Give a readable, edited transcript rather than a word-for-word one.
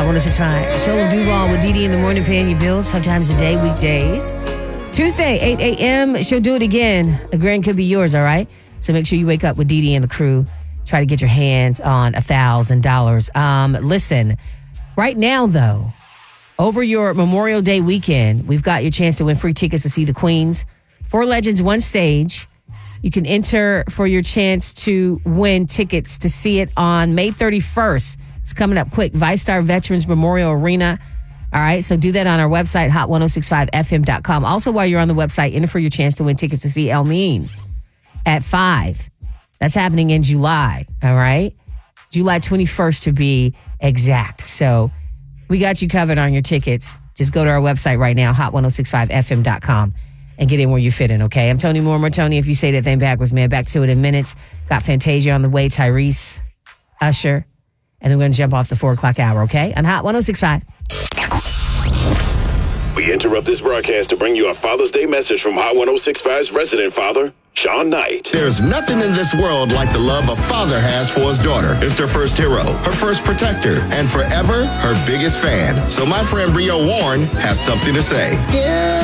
Hot 106.5. Show Duval with Dee Dee in the morning, paying your bills 5 times a day, weekdays. Tuesday, 8 a.m. She'll do it again. A grand could be yours, all right? So make sure you wake up with Dee Dee and the crew. Try to get your hands on $1,000. Listen, right now, though, over your Memorial Day weekend, we've got your chance to win free tickets to see the Queens. 4 Legends, 1 stage. You can enter for your chance to win tickets to see it on May 31st. It's coming up quick. VyStar Veterans Memorial Arena. All right, so do that on our website, hot1065fm.com. Also, while you're on the website, enter for your chance to win tickets to see El Mean at 5. That's happening in July, all right? July 21st to be exact. So we got you covered on your tickets. Just go to our website right now, hot1065fm.com. and get in where you fit in, okay? I'm Tony Moore. Tony, if you say that thing backwards, man, back to it in minutes. Got Fantasia on the way, Tyrese, Usher, and then we're going to jump off the 4 o'clock hour, okay? On Hot 106.5. We interrupt this broadcast to bring you a Father's Day message from Hot 106.5's resident father, Sean Knight. There's nothing in this world like the love a father has for his daughter. It's their first hero, her first protector, and forever her biggest fan. So my friend Rio Warren has something to say.